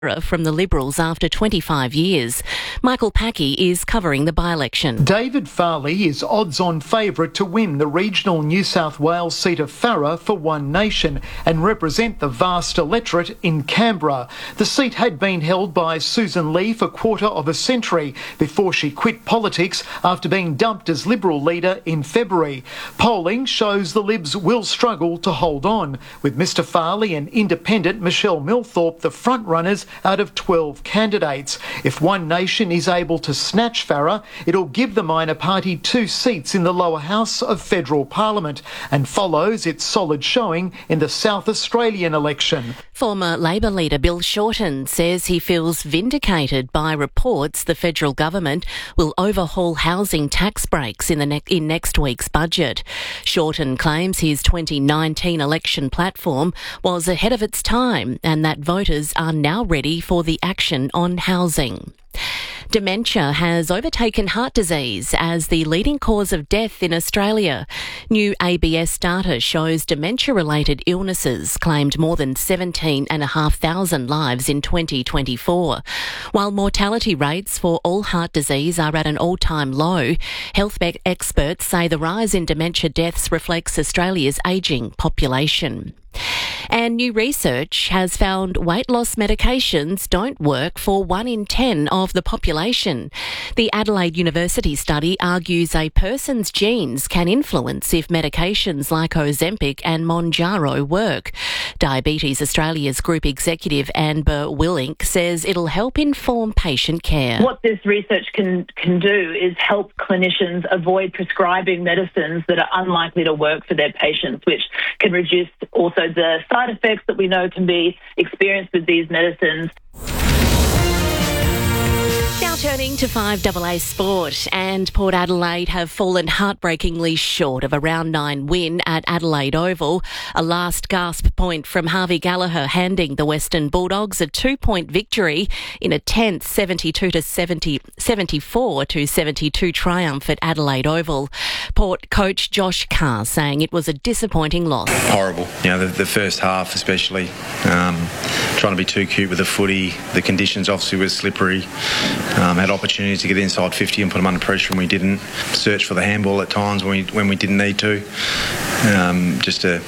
from the Liberals after 25 years. Michael Packey is covering the by-election. David Farley is odds-on favourite to win the regional New South Wales seat of Farrer for One Nation and represent the vast electorate in Canberra. The seat had been held by Susan Lee for a quarter of a century before she quit politics after being dumped as Liberal leader in February. Polling shows the Libs will struggle to hold on, with Mr Farley and independent Michelle Milthorpe the front-runners out of 12 candidates. If One Nation is able to snatch Farrer, it'll give the minor party 2 seats in the lower house of federal parliament and follows its solid showing in the South Australian election. Former Labor leader Bill Shorten says he feels vindicated by reports the federal government will overhaul housing tax breaks in next week's budget. Shorten claims his 2019 election platform was ahead of its time and that voters are now ready for the action on housing. Dementia has overtaken heart disease as the leading cause of death in Australia. New ABS data shows dementia-related illnesses claimed more than 17,500 lives in 2024. While mortality rates for all heart disease are at an all-time low, health experts say the rise in dementia deaths reflects Australia's ageing population. And new research has found weight loss medications don't work for 1 in 10 of the population. The Adelaide University study argues a person's genes can influence if medications like Ozempic and Mounjaro work. Diabetes Australia's group executive Amber Willink says it'll help inform patient care. What this research can do is help clinicians avoid prescribing medicines that are unlikely to work for their patients, which can reduce also the side effects that we know can be experienced with these medicines. Now turning to 5AA sport, and Port Adelaide have fallen heartbreakingly short of a round 9 win at Adelaide Oval. A last gasp point from Harvey Gallagher handing the Western Bulldogs a 2-point victory in a tense 74-72 triumph at Adelaide Oval. Port coach Josh Carr saying it was a disappointing loss. Horrible. The first half especially, trying to be too cute with the footy. The conditions obviously were slippery. Had opportunities to get inside 50 and put them under pressure and we didn't. Search for the handball at times when we didn't need to. Just a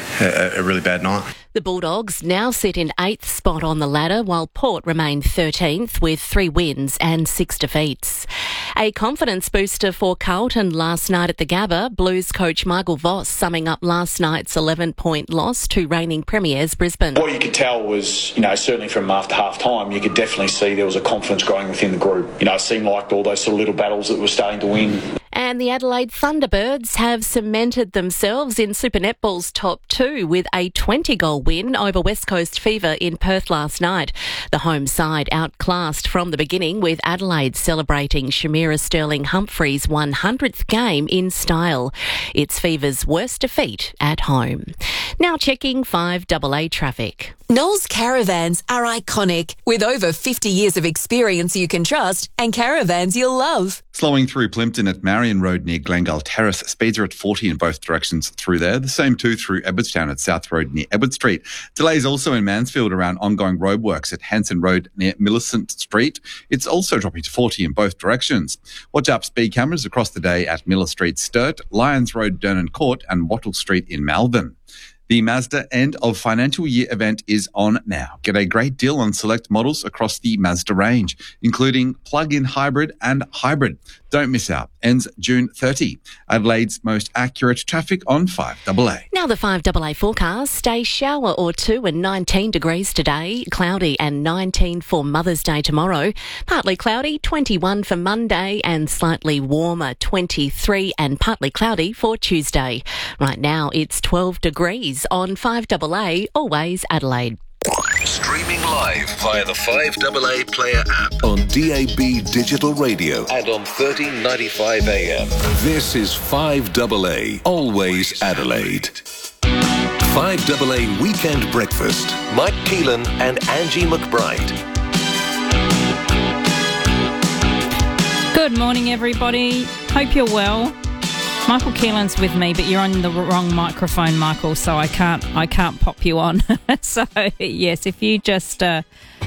really bad night. The Bulldogs now sit in 8th spot on the ladder, while Port remain 13th with 3 wins and 6 defeats. A confidence booster for Carlton last night at the Gabba. Blues coach Michael Voss summing up last night's 11-point loss to reigning premiers Brisbane. What you could tell was, certainly from after half-time, you could definitely see there was a confidence growing within the group. It seemed like all those sort of little battles that were starting to win. And the Adelaide Thunderbirds have cemented themselves in Super Netball's top 2 with a 20-goal win over West Coast Fever in Perth last night. The home side outclassed from the beginning, with Adelaide celebrating Shamira Sterling-Humphrey's 100th game in style. It's Fever's worst defeat at home. Now checking 5AA traffic. Knowles Caravans are iconic, with over 50 years of experience you can trust and caravans you'll love. Slowing through Plympton at Marion Road near Glengall Terrace. Speeds are at 40 in both directions through there. The same too through Edwardstown at South Road near Edward Street. Delays also in Mansfield around ongoing roadworks at Hanson Road near Millicent Street. It's also dropping to 40 in both directions. Watch out for speed cameras across the day at Miller Street, Sturt, Lyons Road, Dernan Court and Wattle Street in Malvern. The Mazda end of financial year event is on now. Get a great deal on select models across the Mazda range, including plug-in hybrid and hybrid. Don't miss out. Ends June 30. Adelaide's most accurate traffic on 5AA. Now the 5AA forecast. A shower or 2 and 19 degrees today. Cloudy and 19 for Mother's Day tomorrow. Partly cloudy, 21 for Monday, and slightly warmer, 23 and partly cloudy for Tuesday. Right now it's 12 degrees on 5AA, always Adelaide. Streaming live via the 5AA Player app on DAB Digital Radio and on 1395 AM. This is 5AA, always Adelaide. 5AA Weekend Breakfast. Mike Keelan and Angie McBride. Good morning, everybody. Hope you're well. Michael Keelan's with me, but you're on the wrong microphone, Michael, so I can't pop you on. So, yes, if you just